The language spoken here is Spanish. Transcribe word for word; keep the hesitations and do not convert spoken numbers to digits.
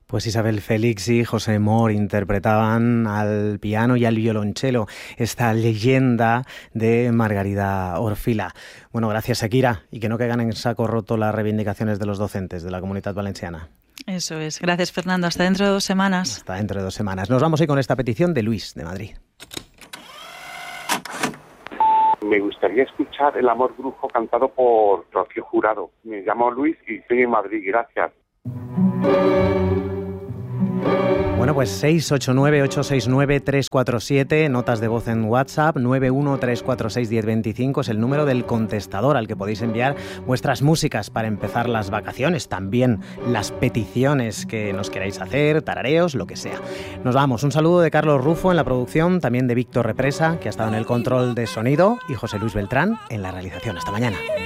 Pues Isabel Félix y José Mor interpretaban al piano y al violonchelo esta leyenda de Margarida Orfila. Bueno, gracias, Shakira, y que no caigan en saco roto las reivindicaciones de los docentes de la Comunitat Valenciana. Eso es. Gracias, Fernando. Hasta dentro de dos semanas. Hasta dentro de dos semanas. Nos vamos hoy con esta petición de Luis, de Madrid. Me gustaría escuchar El amor brujo cantado por Rocío Jurado. Me llamo Luis y estoy en Madrid. Gracias. Bueno, pues seis ocho nueve, ocho seis nueve, tres cuatro siete, notas de voz en WhatsApp, nueve uno tres cuatro seis, uno cero dos cinco es el número del contestador al que podéis enviar vuestras músicas para empezar las vacaciones, también las peticiones que nos queráis hacer, tarareos, lo que sea. Nos vamos, un saludo de Carlos Rufo en la producción, también de Víctor Represa, que ha estado en el control de sonido, y José Luis Beltrán en la realización. Hasta mañana.